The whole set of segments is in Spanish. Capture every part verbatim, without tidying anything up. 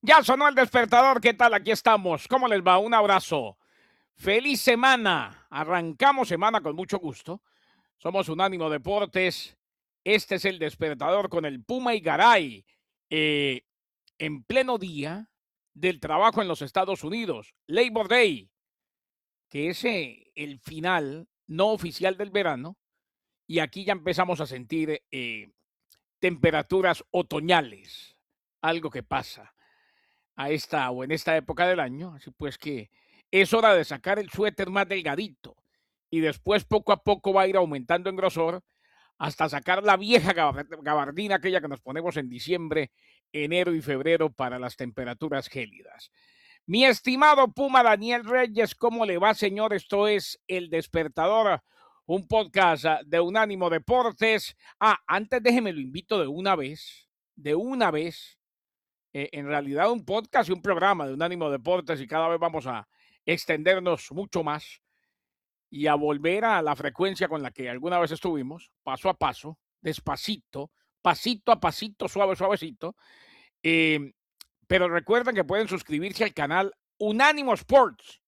Ya sonó el despertador, ¿qué tal? Aquí estamos. ¿Cómo les va? Un abrazo. Feliz semana. Arrancamos semana con mucho gusto. Somos Unánimo Deportes. Este es el despertador con el Puma y Garay. Eh, en pleno día del trabajo en los Estados Unidos. Labor Day, que es eh, el final no oficial del verano. Y aquí ya empezamos a sentir eh, temperaturas otoñales. Algo que pasa a esta o en esta época del año, así pues que es hora de sacar el suéter más delgadito y después poco a poco va a ir aumentando en grosor hasta sacar la vieja gabardina aquella que nos ponemos en diciembre, enero y febrero para las temperaturas gélidas. Mi estimado Puma Daniel Reyes, ¿cómo le va, señor? Esto es El Despertador, un podcast de Unánimo Deportes. Ah, antes déjeme lo invito de una vez, de una vez, eh, en realidad un podcast y un programa de Unánimo Deportes y cada vez vamos a extendernos mucho más y a volver a la frecuencia con la que alguna vez estuvimos, paso a paso, despacito, pasito a pasito, suave, suavecito. Eh, pero recuerden que pueden suscribirse al canal Unánimo Sports,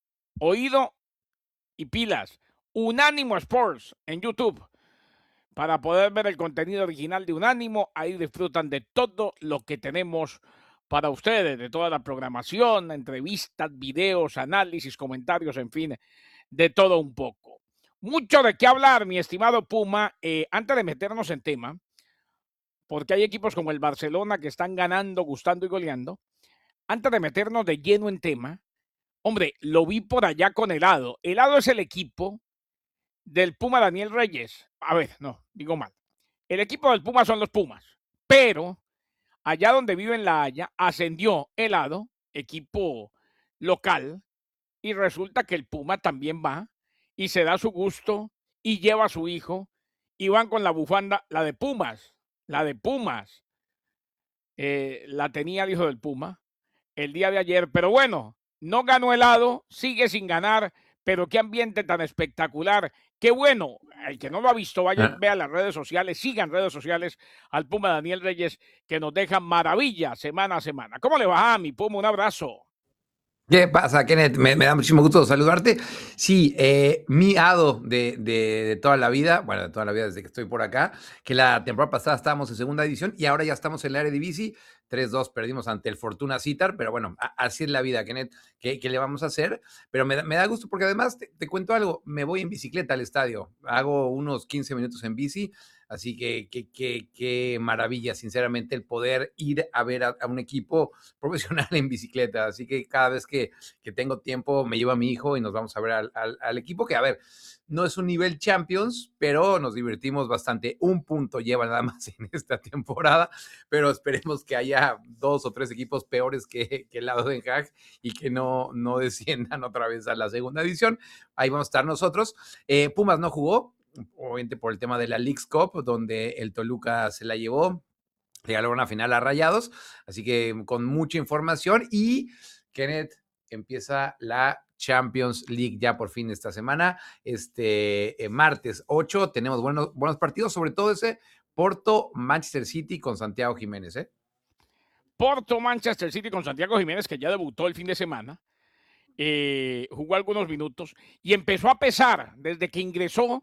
oído y pilas, Unánimo Sports en YouTube, para poder ver el contenido original de Unánimo. Ahí disfrutan de todo lo que tenemos para ustedes, de toda la programación, entrevistas, videos, análisis, comentarios, en fin, de todo un poco. Mucho de qué hablar, mi estimado Puma. Eh, antes de meternos en tema, porque hay equipos como el Barcelona que están ganando, gustando y goleando. Antes de meternos de lleno en tema, hombre, lo vi por allá con Helado. Helado es el equipo del Puma Daniel Reyes. A ver, no, digo mal. El equipo del Puma son los Pumas, pero allá donde vive en La Haya, ascendió Helado, equipo local, y resulta que el Puma también va y se da su gusto y lleva a su hijo y van con la bufanda, la de Pumas, la de Pumas. Eh, la tenía el hijo del Puma el día de ayer, pero bueno, no ganó Helado, sigue sin ganar, pero qué ambiente tan espectacular. Qué bueno, el que no lo ha visto, vaya y Ah, vea las redes sociales, sigan redes sociales al Puma Daniel Reyes, que nos deja maravilla semana a semana. ¿Cómo le va, mi Puma? Un abrazo. ¿Qué pasa, Kenneth? Me, me da muchísimo gusto saludarte. Sí, eh, mi hado de, de- de toda la vida, bueno, de toda la vida desde que estoy por acá, que la temporada pasada estábamos en segunda división y ahora ya estamos en la Eredivisie. tres dos perdimos ante el Fortuna Sittard, pero bueno, a- así es la vida, Kenneth. ¿Qué, qué le vamos a hacer? Pero me, da- me da gusto porque además te, te cuento algo, me voy en bicicleta al estadio, hago unos quince minutos en bici, así que qué que, que maravilla, sinceramente, el poder ir a ver a, a un equipo profesional en bicicleta. Así que cada vez que, que tengo tiempo me llevo a mi hijo y nos vamos a ver al, al, al equipo, que a ver, no es un nivel Champions, pero nos divertimos bastante. Un punto lleva nada más en esta temporada, pero esperemos que haya dos o tres equipos peores que, que el lado de Den Haag y que no, no desciendan otra vez a la segunda división. Ahí vamos a estar nosotros. Eh, Pumas no jugó, obviamente por el tema de la Leagues Cup, donde el Toluca se la llevó, regaló una final a Rayados, así que con mucha información. Y Kenneth, empieza la Champions League ya por fin esta semana, este eh, martes ocho, tenemos buenos, buenos partidos, sobre todo ese Porto Manchester City con Santiago Jiménez, ¿eh? Porto Manchester City con Santiago Jiménez, que ya debutó el fin de semana. Eh, jugó algunos minutos y empezó a pesar desde que ingresó.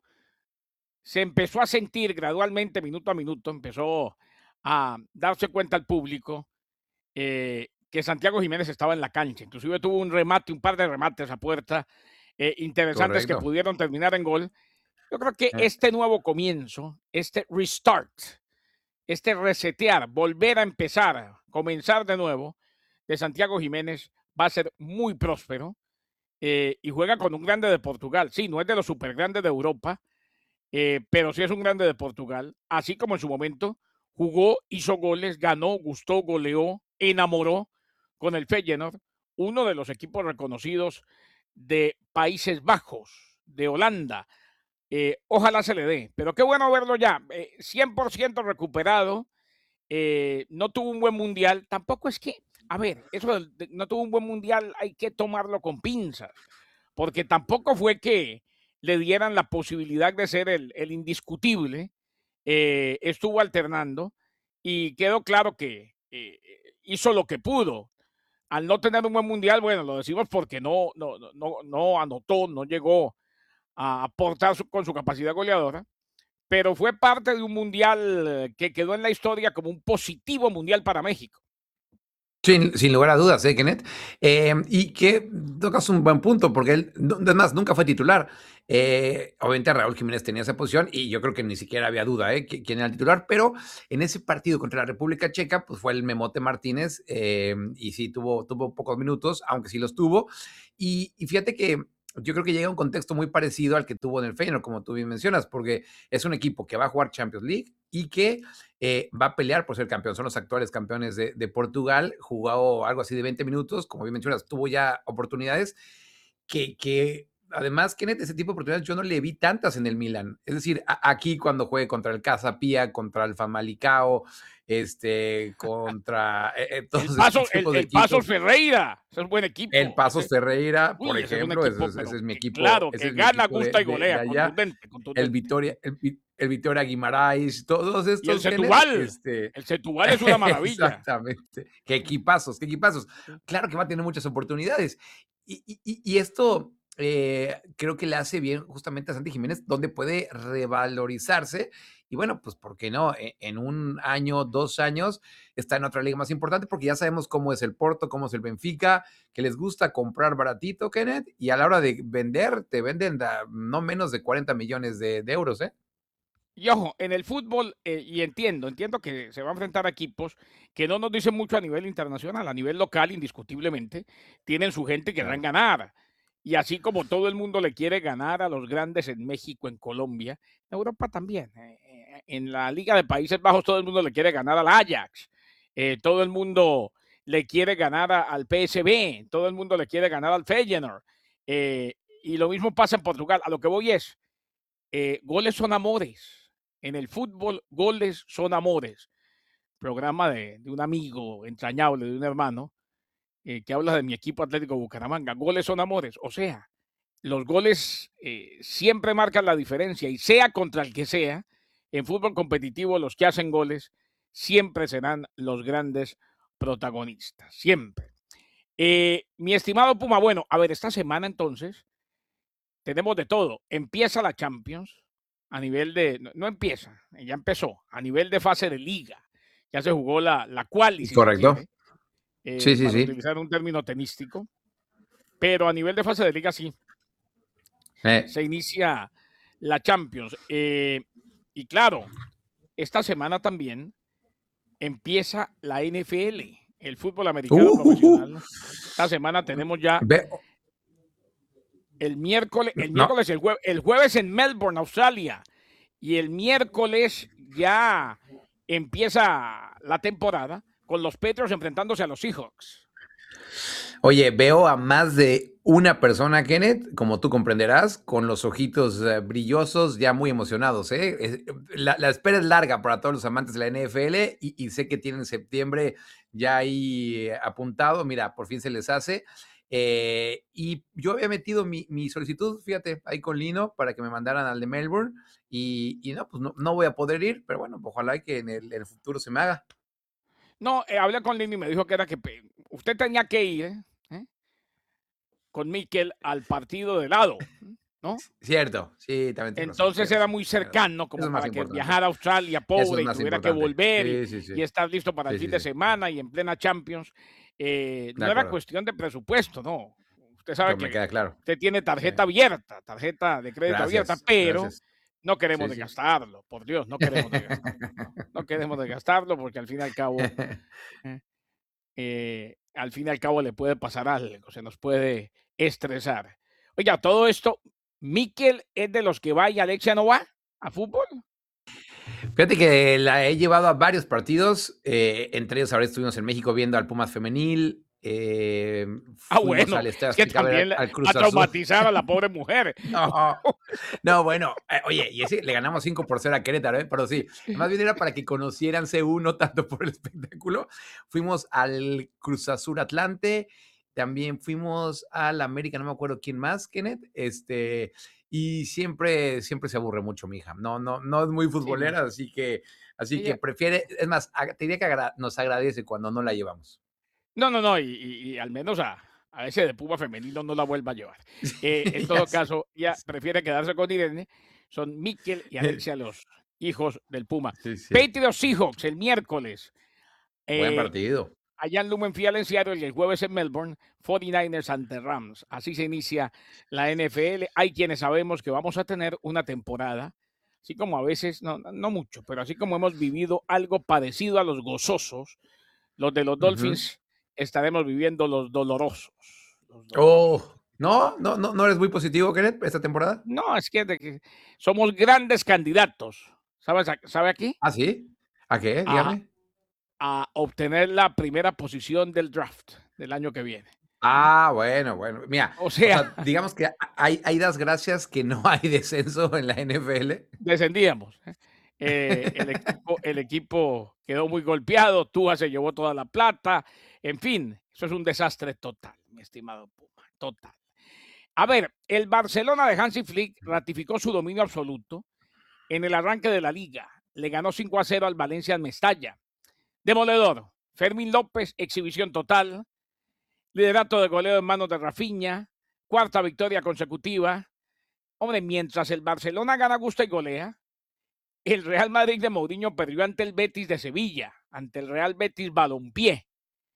Se empezó a sentir gradualmente, minuto a minuto, empezó a darse cuenta al público eh, que Santiago Jiménez estaba en la cancha. Inclusive tuvo un remate, un par de remates a puerta eh, interesantes que Correcto. pudieron terminar en gol. Yo creo que Eh, este nuevo comienzo, este restart, este resetear, volver a empezar, comenzar de nuevo, de Santiago Jiménez va a ser muy próspero eh, y juega con un grande de Portugal. Sí, no es de los super grandes de Europa, eh, pero sí es un grande de Portugal, así como en su momento jugó, hizo goles, ganó, gustó, goleó, enamoró con el Feyenoord, uno de los equipos reconocidos de Países Bajos, de Holanda. Eh, ojalá se le dé, pero qué bueno verlo ya, eh, cien por ciento recuperado. Eh, no tuvo un buen mundial, tampoco es que, a ver, eso de, de, no tuvo un buen mundial, hay que tomarlo con pinzas, porque tampoco fue que le dieran la posibilidad de ser el, el indiscutible. Eh, estuvo alternando y quedó claro que, eh, hizo lo que pudo. Al no tener un buen mundial, bueno, lo decimos porque no, no, no, no, no anotó, no llegó a aportar su- con su capacidad goleadora, pero fue parte de un mundial eh, que quedó en la historia como un positivo mundial para México. Sin, sin lugar a dudas, ¿eh, Kenneth? Eh, y que tocas un buen punto, porque él, no- además, nunca fue titular. Eh, obviamente Raúl Jiménez tenía esa posición y yo creo que ni siquiera había duda, ¿eh? qui- quién era el titular, pero en ese partido contra la República Checa, pues fue el Memote Martínez, eh, y sí tuvo, tuvo pocos minutos, aunque sí los tuvo. Y, y fíjate que yo creo que llega a un contexto muy parecido al que tuvo en el Feyenoord, como tú bien mencionas, porque es un equipo que va a jugar Champions League y que eh, va a pelear por ser campeón. Son los actuales campeones de, de Portugal. Jugó algo así de veinte minutos, como bien mencionas, tuvo ya oportunidades que, que además, Kenneth, ese tipo de oportunidades yo no le vi tantas en el Milan. Es decir, a, aquí cuando juegue contra el Casa Pia, contra el Famalicao, este, contra eh, eh, El todos Paso, estos el, tipos de el Pasos equipos. Ferreira, ese es buen El equipo. Pasos Ese, Ferreira, por uy, ese es un ejemplo, ese, equipo, es ese pero es mi que equipo, claro, ese que es mi gana, equipo de, gusta y de, de golea, allá. contundente, El contundente. Vitoria, el, Vi- el Vitoria Guimarães, todos Y el estos, Kenneth, Setúbal, este, el Setúbal es una maravilla. exactamente. Qué equipazos, qué equipazos. Claro que va a tener muchas oportunidades. Y, y- y- y esto eh, creo que le hace bien justamente a Santi Jiménez, donde puede revalorizarse. Y bueno, pues, ¿por qué no? E- En un año, dos años, está en otra liga más importante, porque ya sabemos cómo es el Porto, cómo es el Benfica, que les gusta comprar baratito, Kenneth, y a la hora de vender, te venden a no menos de cuarenta millones de, de euros, ¿eh? Y ojo, en el fútbol, eh, y entiendo, entiendo que se va a enfrentar a equipos que no nos dicen mucho a nivel internacional, a nivel local, indiscutiblemente, tienen su gente que querrán Claro. ganar. Y así como todo el mundo le quiere ganar a los grandes en México, en Colombia, en Europa también. eh, eh, en la Liga de Países Bajos todo el mundo le quiere ganar al Ajax, eh, todo el mundo le quiere ganar a- al P S V, todo el mundo le quiere ganar al Feyenoord. eh, y lo mismo pasa en Portugal. A lo que voy es, eh, goles son amores. En el fútbol, goles son amores. Programa de, de un amigo entrañable, de un hermano, eh, que habla de mi equipo Atlético Bucaramanga. Goles son amores. O sea, los goles eh, siempre marcan la diferencia y sea contra el que sea, en fútbol competitivo los que hacen goles siempre serán los grandes protagonistas. Siempre. Eh, mi estimado Puma, bueno, a ver, esta semana entonces tenemos de todo. Empieza la Champions a nivel de, no, no empieza, ya empezó, a nivel de fase de liga. Ya se jugó la, la quali, si se Correcto. quiere, eh, Sí, sí, para sí. utilizar un término tenístico, pero a nivel de fase de liga sí, Eh, se inicia la Champions. Eh, y claro, esta semana también empieza la N F L, el fútbol uh, americano uh, uh. profesional. Esta semana tenemos ya Ve, el miércoles, el no, miércoles, el, jue el jueves en Melbourne, Australia. Y el miércoles ya empieza la temporada con los Patriots enfrentándose a los Seahawks. oye, veo a más de una persona, Kenneth, como tú comprenderás, con los ojitos eh, brillosos, ya muy emocionados. ¿eh? Es- la, la espera es larga para todos los amantes de la N F L y, y sé que tienen septiembre ya ahí eh, apuntado. Mira, por fin se les hace. Eh, y yo había metido mi, mi solicitud, fíjate, ahí con Lino para que me mandaran al de Melbourne. Y, y no, pues no, no voy a poder ir, pero bueno, ojalá que en el, en el futuro se me haga. No, eh, hablé con Lini y me dijo que era que usted tenía que ir ¿eh? con Mikel al partido de lado, ¿no? Cierto, sí, también tienes razón, Entonces tienes era razón, muy tienes razón. cercano Eso como es más para que importante. viajara a Australia Eso pobre es y más tuviera que importante. volver y, Sí, sí, sí. y estar listo para el Sí, fin sí, de sí. semana y en plena Champions. Eh, De no era acuerdo. cuestión de presupuesto, no. Usted sabe Que me que queda claro. usted tiene Sí. tarjeta abierta, tarjeta de crédito abierta, Gracias, pero gracias. no queremos Sí, sí. desgastarlo, por Dios, no queremos desgastarlo. No, no queremos desgastarlo porque al fin y al cabo, eh, eh, al fin y al cabo le puede pasar algo, se nos puede estresar. Oiga, todo esto, ¿Mikel es de los que va y Alexia no va a fútbol? Fíjate que la he llevado a varios partidos, eh, entre ellos ahora estuvimos en México viendo al Pumas femenil, eh, Ah, fuimos bueno, al Estadio es que Azteca a ver también al, la- al a Cruz Azul. traumatizar a la pobre mujer. No, no, bueno, eh, oye, y ese le ganamos cinco por cero a Querétaro, ¿eh? Pero sí, más bien era para que conocieran C U, no tanto por el espectáculo. Fuimos al Cruz Azul Atlante, también fuimos al América, no me acuerdo quién más, Kenneth, este, y siempre, siempre se aburre mucho mi hija. No, no, no es muy Sí, no, futbolera, así que Así que Ella prefiere, es más, ag- te diría que agra- nos agradece cuando no la llevamos. no, no, no, y y y al menos a a ese de Puma femenino no la vuelva a llevar. Eh, en Ya todo sé. caso, ella prefiere quedarse con Irene. Son Mikel y Alexia, los hijos del Puma. Sí, sí. Patriots Seahawks el miércoles, Buen eh, partido. allá en Lumen Field en Seattle, y el jueves en Melbourne, cuarenta y nueve ers ante Rams. Así se inicia la N F L. Hay quienes sabemos que vamos a tener una temporada, así como a veces, no, no mucho, pero así como hemos vivido algo parecido a los gozosos, los de los Ujú. Dolphins estaremos viviendo los dolorosos. Los dolorosos. Oh, no, no, no, no eres muy positivo, Kenneth, esta temporada. No, es que, de que somos grandes candidatos. ¿Sabes a- ¿Sabe aquí? ¿Ah, sí? ¿A qué? A, Dígame. a obtener la primera posición del draft del año que viene. Ah, bueno, bueno. Mira, O o sea, sea, digamos que hay, hay das gracias que no hay descenso en la N F L. descendíamos. ¿eh? Eh, el, equipo, el equipo quedó muy golpeado, Tua se llevó toda la plata, en fin, eso es un desastre total, mi estimado Puma, total. A ver, el Barcelona de Hansi Flick ratificó su dominio absoluto en el arranque de la liga. Le ganó cinco a cero al Valencia en Mestalla. Demoledor. Fermín López, exhibición total. Liderato de goleo en manos de Rafinha. Cuarta victoria consecutiva. Hombre, mientras el Barcelona gana, gusta y golea, el Real Madrid de Mourinho perdió ante el Betis de Sevilla, ante el Real Betis Balompié.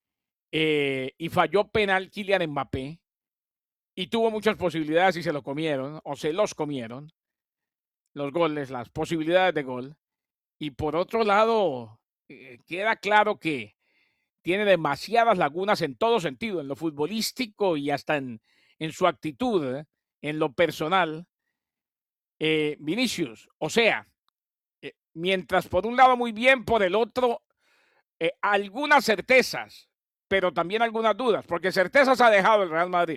Eh, y falló penal Kylian Mbappé. Y tuvo muchas posibilidades y se lo comieron, o se los comieron, los goles, las posibilidades de gol. Y por otro lado, eh, queda claro que tiene demasiadas lagunas en todo sentido, en lo futbolístico y hasta en, en su actitud, ¿eh? En lo personal. Eh, Vinicius, o sea, eh, mientras por un lado muy bien, por el otro eh, algunas certezas, pero también algunas dudas, porque certezas ha dejado el Real Madrid.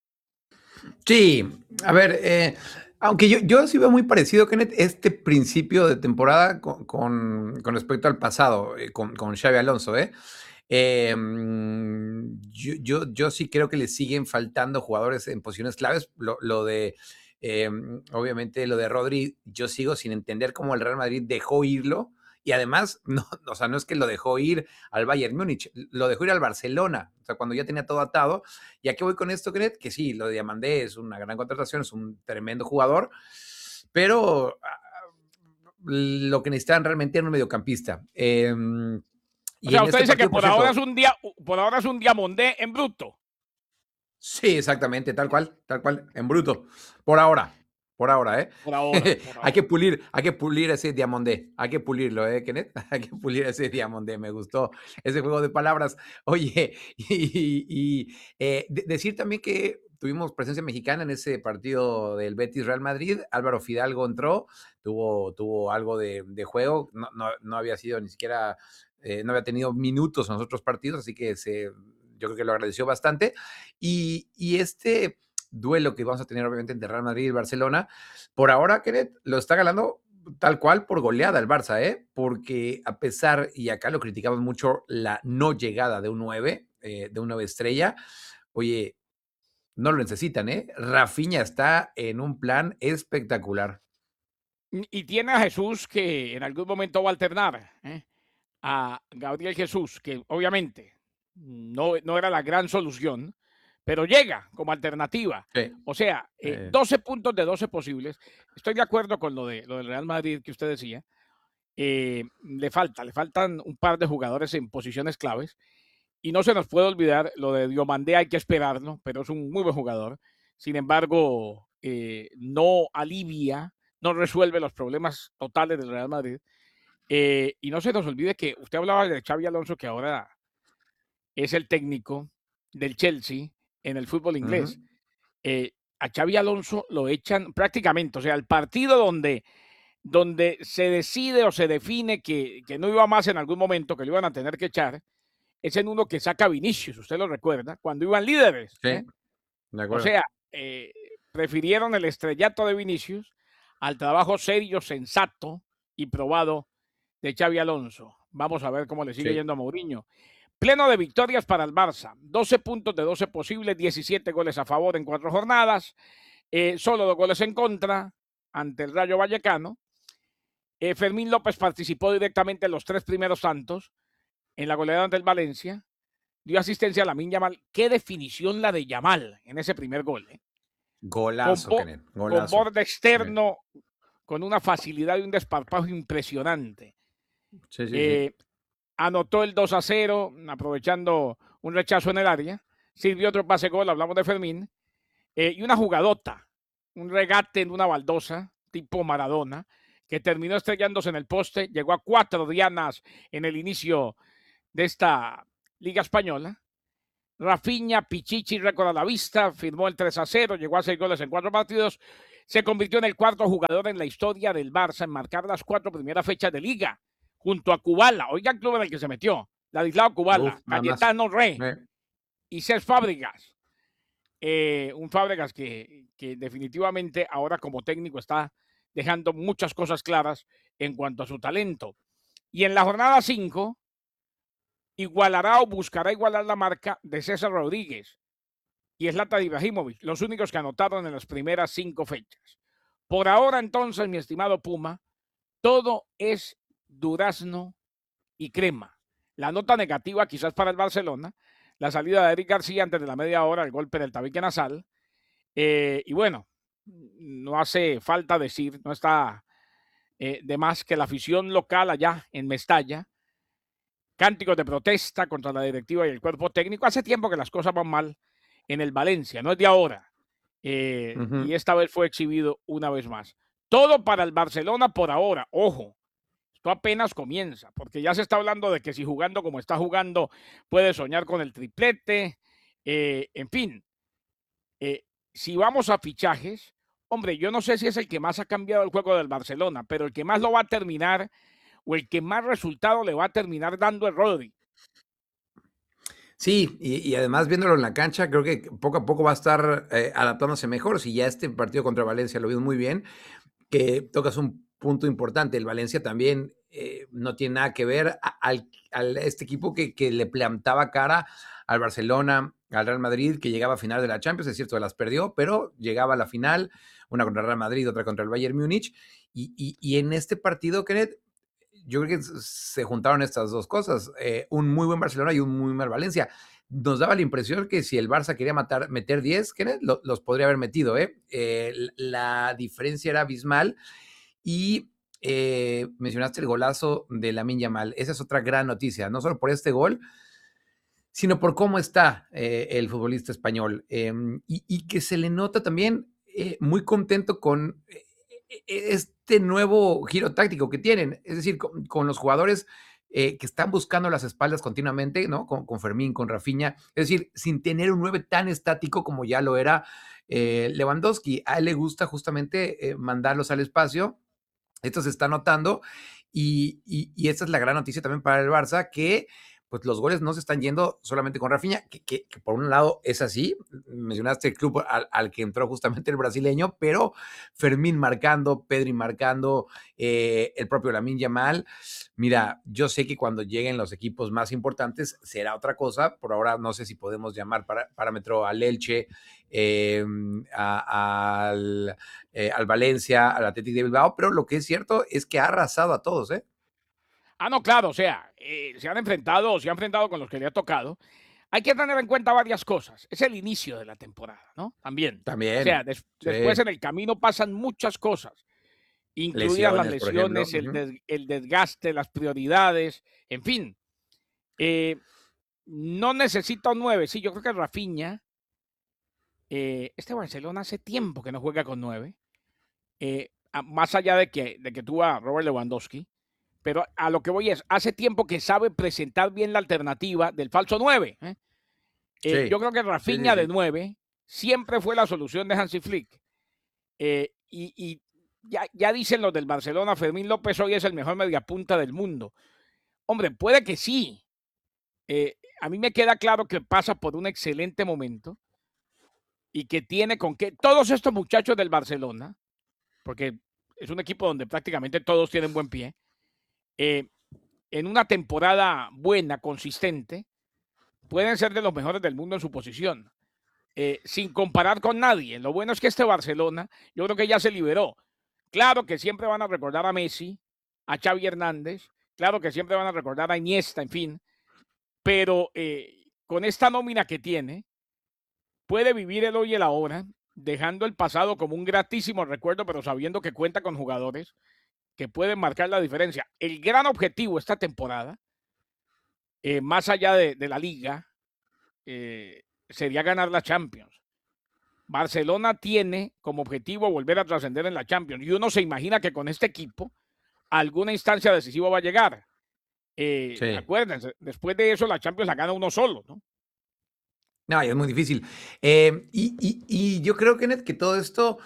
Sí, a ver, eh, aunque yo, yo sí veo muy parecido, Kenneth, este principio de temporada con, con, con respecto al pasado, eh, con, con Xavi Alonso, ¿eh? Eh, mm, yo, yo, yo sí creo que le siguen faltando jugadores en posiciones claves. Lo, lo de, eh, obviamente, lo de Rodri, yo sigo sin entender cómo el Real Madrid dejó irlo. Y además, no, o sea, no es que lo dejó ir al Bayern Múnich, lo dejó ir al Barcelona, o sea, cuando ya tenía todo atado. ¿Y a qué voy con esto, Kenneth? Que sí, lo de Diamandé es una gran contratación, es un tremendo jugador, pero ah, lo que necesitaban realmente era un mediocampista. Eh, O y sea, en usted este dice que partido, por por ahora es cierto, un día, por ahora es un diamondé en bruto. sí, exactamente, tal cual, tal cual, en bruto. Por ahora, por ahora, ¿eh? Por ahora, por Hay que ahora. pulir, hay que pulir ese diamondé, hay que pulirlo, ¿eh, Kenneth? Hay que pulir ese diamondé, me gustó ese juego de palabras. Oye, y, y, eh, de- decir también que tuvimos presencia mexicana en ese partido del Betis Real Madrid. Álvaro Fidalgo entró, tuvo, tuvo algo de, de juego, no, no, no había sido ni siquiera, eh, no había tenido minutos en los otros partidos, así que se, yo creo que lo agradeció bastante. Y, y este duelo que vamos a tener obviamente entre Real Madrid y Barcelona, por ahora, Kenneth, lo está ganando tal cual por goleada el Barça, ¿eh? Porque a pesar, y acá lo criticamos mucho, la no llegada de un nueve, eh, de un nueve estrella, oye, no lo necesitan, ¿eh? Rafinha está en un plan espectacular. Y tiene a Jesús que en algún momento va a alternar, ¿eh? A Gabriel Jesús, que obviamente no, no era la gran solución, pero llega como alternativa. Sí. O sea, eh, Eh, doce puntos de doce posibles. Estoy de acuerdo con lo, de, lo del Real Madrid que usted decía. Eh, le falta, le faltan un par de jugadores en posiciones claves. Y no se nos puede olvidar lo de Diomandé, hay que esperarlo, pero es un muy buen jugador. Sin embargo, eh, no alivia, no resuelve los problemas totales del Real Madrid. Eh, y no se nos olvide que usted hablaba de Xavi Alonso, que ahora es el técnico del Chelsea en el fútbol ujú. inglés. Eh, a Xavi Alonso lo echan prácticamente, o sea, el partido donde, donde se decide o se define que, que no iba más en algún momento, que lo iban a tener que echar, es en uno que saca Vinicius, usted lo recuerda, cuando iban líderes. Sí, ¿eh? de O acuerdo. sea, eh, prefirieron el estrellato de Vinicius al trabajo serio, sensato y probado de Xavi Alonso. Vamos a ver cómo le sigue Sí. yendo a Mourinho. Pleno de victorias para el Barça. doce puntos de doce posibles, diecisiete goles a favor en cuatro jornadas. Eh, solo dos goles en contra ante el Rayo Vallecano. Eh, Fermín López participó directamente en los tres primeros tantos en la goleada ante el Valencia. Dio asistencia a Lamine Yamal. Qué definición la de Yamal en ese primer gol. ¿eh? Con, Golazo, bo Kenneth, con golazo. borde externo, sí. Con una facilidad y un desparpajo impresionante. Sí, sí, eh, sí. Anotó el dos a cero, aprovechando un rechazo en el área. Sirvió otro pase gol, hablamos de Fermín. Eh, y una jugadota, un regate en una baldosa, tipo Maradona, que terminó estrellándose en el poste. Llegó a cuatro dianas en el inicio de esta Liga Española. Rafinha, Pichichi, récord a la vista, firmó el tres a cero, llegó a seis goles en cuatro partidos, se convirtió en el cuarto jugador en la historia del Barça en marcar las cuatro primeras fechas de Liga, junto a Kubala. Oiga el club en el que se metió, Ladislao Uf, Kubala, nada más. Cayetano Rey Eh. y Cesc Fábregas. Eh, un Fábregas que, que definitivamente ahora como técnico está dejando muchas cosas claras en cuanto a su talento. Y en la jornada cinco, igualará o buscará igualar la marca de César Rodríguez y Zlatan Ibrahimovic, los únicos que anotaron en las primeras cinco fechas. Por ahora, entonces, mi estimado Puma, todo es durazno y crema. La nota negativa quizás para el Barcelona, la salida de Eric García antes de la media hora, el golpe del tabique nasal, eh, y bueno, no hace falta decir, no está eh, de más que la afición local allá en Mestalla, cánticos de protesta contra la directiva y el cuerpo técnico. Hace tiempo que las cosas van mal en el Valencia, no es de ahora. Eh, uh-huh. Y esta vez fue exhibido una vez más. Todo para el Barcelona por ahora. Ojo, esto apenas comienza, porque ya se está hablando de que si jugando como está jugando puede soñar con el triplete. Eh, en fin, eh, si vamos a fichajes, hombre, yo no sé si es el que más ha cambiado el juego del Barcelona, pero el que más lo va a terminar o el que más resultado le va a terminar dando es Rodri. Sí, y, y, además viéndolo en la cancha, creo que poco a poco va a estar eh, adaptándose mejor. Si ya este partido contra Valencia lo vimos muy bien, que tocas un punto importante. El Valencia también eh, no tiene nada que ver a, al, al este equipo que, que le plantaba cara al Barcelona, al Real Madrid, que llegaba a final de la Champions. Es cierto, las perdió, pero llegaba a la final, una contra el Real Madrid, otra contra el Bayern Múnich. Y, y, y en este partido, Kenneth, yo creo que se juntaron estas dos cosas, eh, un muy buen Barcelona y un muy mal Valencia. Nos daba la impresión que si el Barça quería matar, meter diez, Kenneth, lo, los podría haber metido. ¿eh? Eh, la diferencia era abismal y eh, mencionaste el golazo de Lamine Yamal. Esa es otra gran noticia, no solo por este gol, sino por cómo está eh, el futbolista español eh, y, y que se le nota también eh, muy contento con eh, este nuevo giro táctico que tienen, es decir, con, con los jugadores eh, que están buscando las espaldas continuamente, ¿no? Con, con Fermín, con Rafinha, es decir, sin tener un nueve tan estático como ya lo era eh, Lewandowski. A él le gusta justamente eh, mandarlos al espacio. Esto se está notando y, y, y esta es la gran noticia también para el Barça, que pues los goles no se están yendo solamente con Rafinha, que, que, que por un lado es así, mencionaste el club al, al que entró justamente el brasileño, pero Fermín marcando, Pedri marcando, eh, el propio Lamine Yamal. Mira, yo sé que cuando lleguen los equipos más importantes será otra cosa, por ahora no sé si podemos llamar para, parámetro al Elche, eh, a, al, eh, al Valencia, al Athletic de Bilbao, pero lo que es cierto es que ha arrasado a todos, ¿eh? Ah, no, claro, o sea, eh, se han enfrentado, se han enfrentado con los que le ha tocado. Hay que tener en cuenta varias cosas. Es el inicio de la temporada, ¿no? También. También. O sea, des sí. después en el camino pasan muchas cosas, incluidas lesiones, las lesiones, el, des el, desgaste, las prioridades, en fin. Eh, no necesita un nueve. Sí, yo creo que Rafinha, eh, este Barcelona hace tiempo que no juega con nueve. Eh, más allá de que, de que tuvo a Robert Lewandowski. Pero a lo que voy es, hace tiempo que sabe presentar bien la alternativa del falso nueve. ¿eh? Eh, sí. Yo creo que Rafinha sí, sí, sí. de nueve siempre fue la solución de Hansi Flick. Eh, y y ya, ya dicen los del Barcelona, Fermín López hoy es el mejor mediapunta del mundo. Hombre, puede que sí. Eh, a mí me queda claro que pasa por un excelente momento y que tiene con qué. Todos estos muchachos del Barcelona, porque es un equipo donde prácticamente todos tienen buen pie, eh, en una temporada buena, consistente, pueden ser de los mejores del mundo en su posición, eh, sin comparar con nadie. Lo bueno es que este Barcelona, yo creo que ya se liberó. Claro que siempre van a recordar a Messi, a Xavi Hernández. Claro que siempre van a recordar a Iniesta, en fin, pero eh, con esta nómina que tiene, puede vivir el hoy y el ahora, dejando el pasado como un gratísimo recuerdo, pero sabiendo que cuenta con jugadores que pueden marcar la diferencia. El gran objetivo esta temporada, eh, más allá de, de la liga, eh, sería ganar la Champions. Barcelona tiene como objetivo volver a trascender en la Champions y uno se imagina que con este equipo alguna instancia decisiva va a llegar. Eh, Sí. acuérdense, después de eso la Champions la gana uno solo, ¿no? No, y es muy difícil. Eh, y, y, y yo creo, Kenneth, que todo esto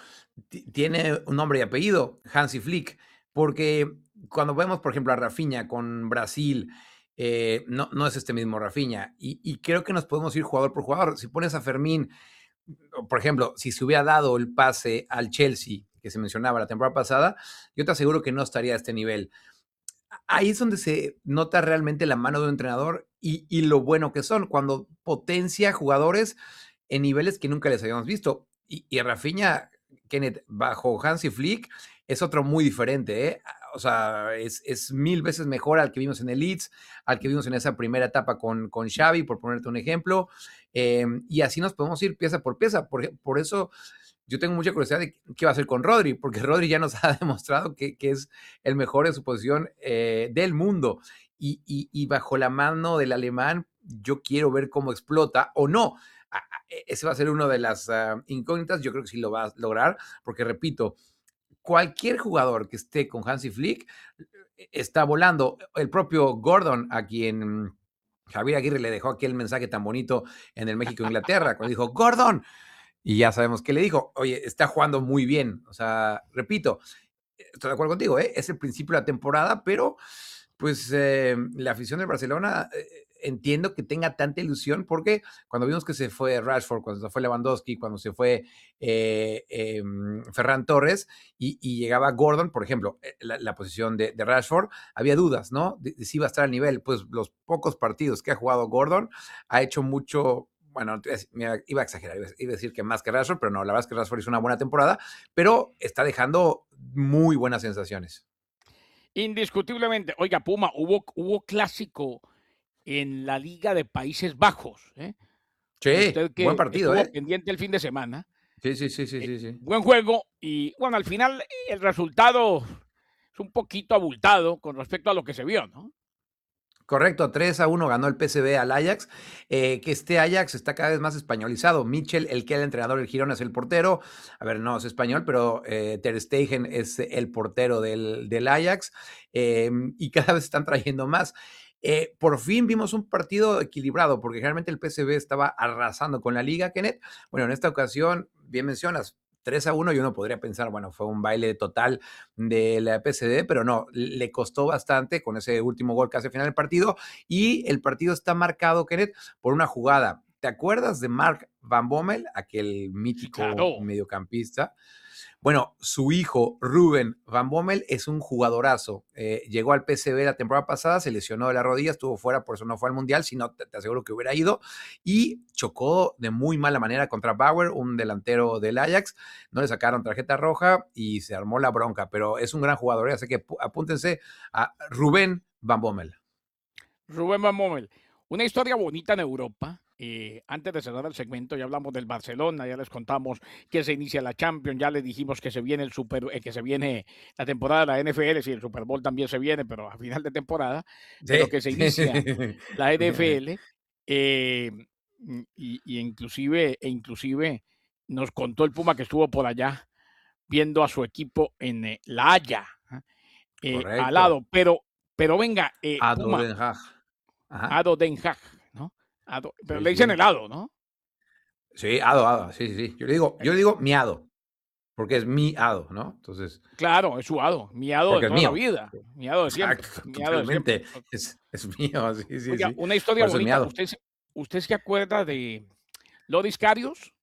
tiene un nombre y apellido, Hansi Flick, porque cuando vemos, por ejemplo, a Rafinha con Brasil, eh, no, no es este mismo Rafinha, y, y creo que nos podemos ir jugador por jugador. Si pones a Fermín, por ejemplo, si se hubiera dado el pase al Chelsea, que se mencionaba la temporada pasada, yo te aseguro que no estaría a este nivel. Ahí es donde se nota realmente la mano de un entrenador y, y lo bueno que son, cuando potencia jugadores en niveles que nunca les habíamos visto. Y, y Rafinha, Kenneth, bajo Hansi Flick, es otro muy diferente, ¿eh? O sea, es, es mil veces mejor al que vimos en el Leeds, al que vimos en esa primera etapa con, con Xavi, por ponerte un ejemplo. Eh, y así nos podemos ir pieza por pieza. Por, por eso yo tengo mucha curiosidad de qué va a hacer con Rodri, porque Rodri ya nos ha demostrado que, que es el mejor en su posición eh, del mundo. Y, y, y bajo la mano del alemán, yo quiero ver cómo explota o no. Ese va a ser una de las uh, incógnitas. Yo creo que sí lo va a lograr, porque repito, cualquier jugador que esté con Hansi Flick está volando. El propio Gordon, a quien Javier Aguirre le dejó aquel mensaje tan bonito en el México-Inglaterra, cuando dijo, Gordon, y ya sabemos qué le dijo, oye, está jugando muy bien. O sea, repito, estoy de acuerdo contigo, ¿eh? Es el principio de la temporada, pero pues eh, la afición del Barcelona eh, entiendo que tenga tanta ilusión porque cuando vimos que se fue Rashford, cuando se fue Lewandowski, cuando se fue eh, eh, Ferran Torres y, y, llegaba Gordon, por ejemplo, la, la posición de, de, Rashford, había dudas, ¿no? De, de si iba a estar al nivel. Pues los pocos partidos que ha jugado Gordon ha hecho mucho. Bueno, iba a exagerar, iba a decir que más que Rashford, pero no, la verdad es que Rashford hizo una buena temporada, pero está dejando muy buenas sensaciones. Indiscutiblemente. Oiga, Puma, hubo, hubo clásico en la Liga de Países Bajos. ¿eh? Sí, Usted que buen partido, estuvo ¿eh? pendiente el fin de semana. Sí, sí, sí, sí, Eh, sí, sí. buen juego y, bueno, al final el resultado es un poquito abultado con respecto a lo que se vio, ¿no? Correcto, tres a uno ganó el P S V al Ajax, eh, que este Ajax está cada vez más españolizado. Mitchell, el que era el entrenador del Girona, es el portero. A ver, no es español, pero eh, Ter Stegen es el portero del, del Ajax, eh, y cada vez están trayendo más. Eh, por fin vimos un partido equilibrado, porque generalmente el P S V estaba arrasando con la liga, Kenneth. Bueno, en esta ocasión, bien mencionas, tres a uno y uno podría pensar, bueno, fue un baile total de la P S V, pero no, le costó bastante con ese último gol que hace al final del partido y el partido está marcado, Kenneth, por una jugada. ¿Te acuerdas de Mark Van Bommel, aquel mítico Claro. mediocampista? Bueno, su hijo, Ruben Van Bommel, es un jugadorazo. Eh, llegó al P S V la temporada pasada, se lesionó de la rodilla, estuvo fuera, por eso no fue al Mundial, si no, te, te aseguro que hubiera ido. Y chocó de muy mala manera contra Bauer, un delantero del Ajax. No le sacaron tarjeta roja y se armó la bronca, pero es un gran jugador, así que apúntense a Ruben Van Bommel. Rubén Van Bommel. Una historia bonita en Europa. Eh, antes de cerrar el segmento, ya hablamos del Barcelona, ya les contamos que se inicia la Champions, ya les dijimos que se viene el Super, eh, que se viene la temporada de la N F L, sí, el Super Bowl también se viene, pero a final de temporada, pero Sí. que se inicia la N F L, eh, y, y inclusive, e inclusive nos contó el Puma que estuvo por allá viendo a su equipo en eh, La Haya, eh, al lado, pero, pero venga, eh, Ado Puma. Den Haag. Ajá. Ado Den Haag, ¿no? Ado, pero Sí, le dicen sí. helado, ¿no? Sí, Ado, Ado, sí, sí, sí. Yo le digo, yo le digo miado, porque es mi Ado, ¿no? Entonces. Claro, es su Ado, mi Ado de Porque es toda la mío. vida, mi Ado de siempre, Exacto, mi Ado de siempre. totalmente. Es, es mío, sí, sí, Oiga, sí. una historia Por eso es bonita. miado. ¿Usted, usted se acuerda de Loris Karius?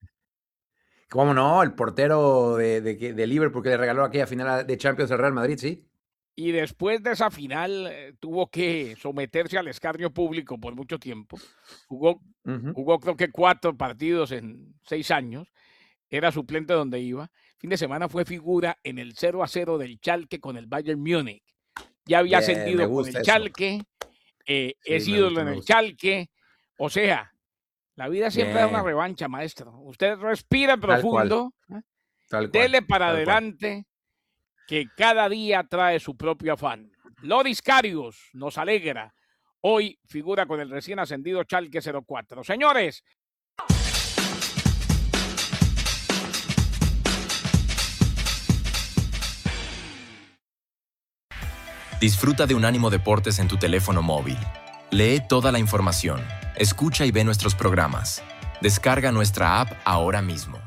¿Cómo no? El portero de, de, de Liverpool que le regaló aquella final de Champions al Real Madrid, sí. Y después de esa final eh, tuvo que someterse al escarnio público por mucho tiempo. Jugó, Uh-huh. jugó creo que cuatro partidos en seis años. Era suplente donde iba. Fin de semana fue figura en el cero a cero del Schalke con el Bayern Múnich. ya había Bien, me ascendido con gusta el eso. Chalque, eh, es Sí, me ídolo gusta, en me el gusta. Chalque. O sea, la vida siempre da una Bien, revancha, maestro. Usted respira tal cual, profundo, ¿eh? tal cual, Dele para tal cual. adelante, que cada día trae su propio afán. Loris Karius nos alegra. Hoy figura con el recién ascendido Schalke cero cuatro. Señores, Disfruta de Unánimo Deportes en tu teléfono móvil. Lee toda la información, escucha y ve nuestros programas. Descarga nuestra app ahora mismo.